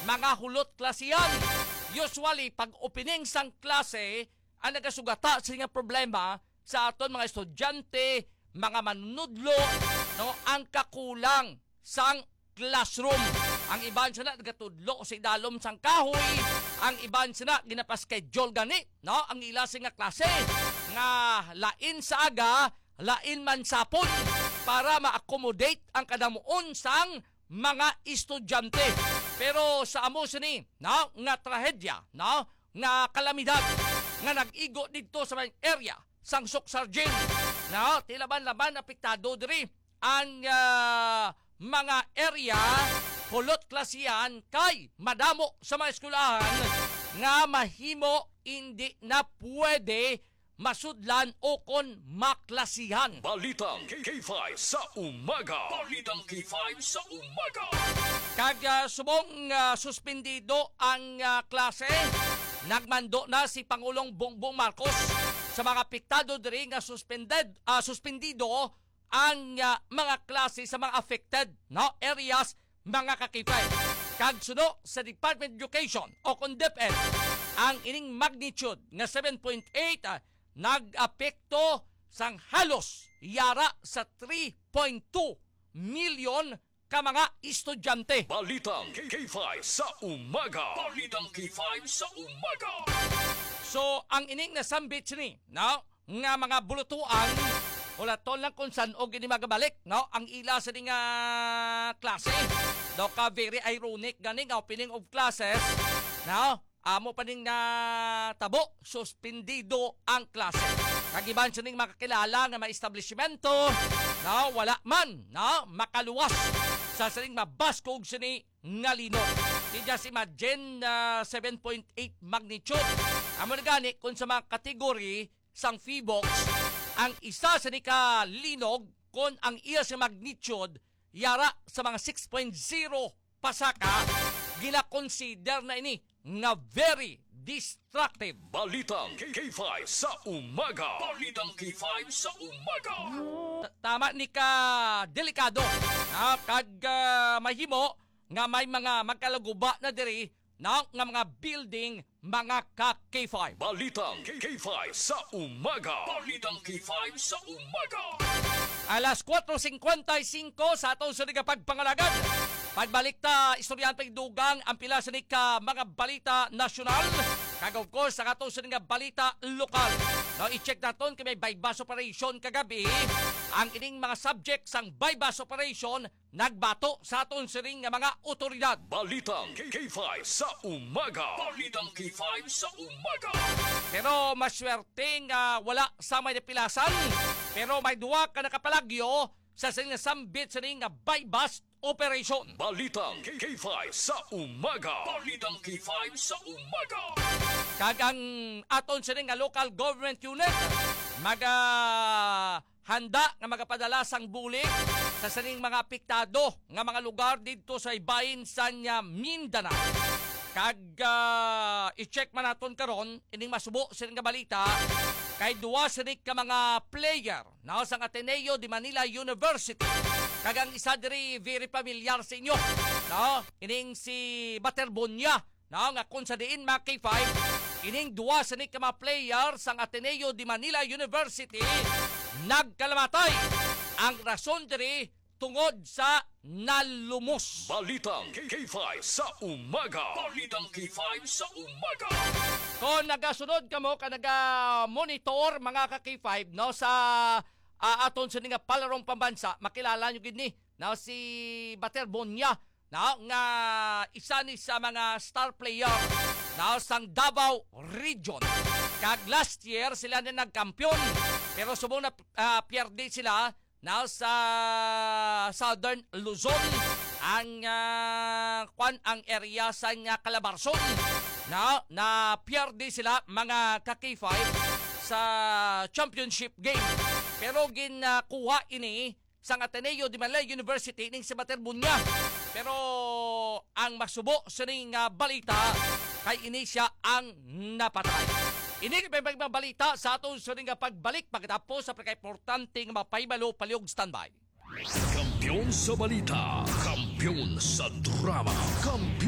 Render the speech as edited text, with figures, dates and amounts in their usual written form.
mga hulot klase yan. Usually, pag opening sang klase, ang nagasugata sa nga problema sa aton mga estudyante, mga manunudlo, no, ang kakulang sang classroom. Ang iban siya na nagatudlo sa idalom sang kahoy, ang iban siya na ginapaschedule gani, no, ang ilasing nga klase nga lain sa aga, lain man sapon para ma-accommodate ang kadamuon sang mga estudyante. Pero sa amo sini, no, nga trahedya, no, nga kalamidad nga nag-igo dito sa mga area sang Suksargen, no, tilaban-laban apektado diri ang mga area pulot klasiyan kay madamo sa mga eskwelahan nga mahimo hindi na pwede masudlan o kon maklasihan. Balitang K5 sa umaga. Balitang K5 sa umaga. Kag subong suspendido ang klase, nagmando na si Pangulong Bongbong Marcos sa mga apektado diri nga suspendido ang mga klase sa mga affected, no, areas, mga kakipay. Kag suno sa Department of Education o kung DepEd, ang ining magnitude nga 7.8 nag-apekto sang halos yara sa 3.2 million ka mga estudyante. Balitang K5 sa umaga. Balitang K5 sa umaga. So, ang ining nasambit ni, no, nga mga bulutuan, wala to lang kung saan o gini magabalik, no, ang ila sa nga klase. Do ka very ironic ganing opening of classes, no, amo pa ning tabo, suspendido ang klase. Kagiban siya ning makakilala nga mga establishmento, no, wala man, no, makaluwas sa sining mabaskog sini nga lino. Di just imagine 7.8 magnitude. Amo na gani kung sa mga kategory sang Feebox, ang isa sa ni ka linog kung ang iya sa magnitude yara sa mga 6.0 pasaka, gina-consider na ini nga very destructive. Balitang K5 sa umaga. Balitang K5 sa umaga. Tama ni ka delikado. Kag mahimo nga may mga magkalaguba na diri na nga mga building, mga ka-K5. Balitang K5 sa umaga. Balitang K5 sa umaga. Alas 4:55 sa atong sunig pagpangalagan. Pagbalik ta, istoryan pagdugang ang pila sa ka mga balita nasyonal. Kag of course, sa atong sunig balita lokal. No, i-check naton kay may bypass operation kagabi. Ang ining mga subjects ang bypass operation nagbato sa aton siring nga mga otoridad. Balitang K5 sa umaga. Balitang K5 sa umaga. Pero maswerteng wala sa may napilasan. Pero may duwa ka nakapalagyo sa siring nga sambit siring nga bypass operation. Balitang K5 sa umaga. Balitang K5 sa umaga. Kagang aton siring nga local government unit handa nga magapadala sang bulig sa sining mga apektado nga mga lugar dito sa ibahin sa Mindanao. Kag i-check man naton karon ining masubo sining nga balita kay duwa sining ka mga player na sang Ateneo de Manila University. Kagang isa diri very familiar sa inyo, no, ining si Baterbonia, no, nga kung sa diin mga K5, ining duwa sining ka mga player sang Ateneo de Manila University nagkalamatay. Ang rason diri tungod sa nalumos. Balitang K5 sa umaga. Balitang K5 sa umaga. Kung nagasunod ka mo, ka naga-monitor mga ka-K5, no, sa aton sa nga palarong pambansa, makilala nyo gini, no, si Baterbonia, no, nga isa ni sa mga star player, no, sang Davao Region. Kag last year sila na nagkampiyon, pero subong na pierde sila now sa Southern Luzon, ang ang area sa Calabarzon, na pierde sila mga ka-K5 sa championship game. Pero ginakuha ini sa Ateneo de Manila University ning si Baterbonia. Pero ang masubo sa ning balita kay ini siya ang napatay. Ini kay mga balita sa atong suning pagbalik pagkatapos sa pagka-importanteng mapaybalo paliog standby. Kampiyon sa balita, kampiyon sa drama, kampiyon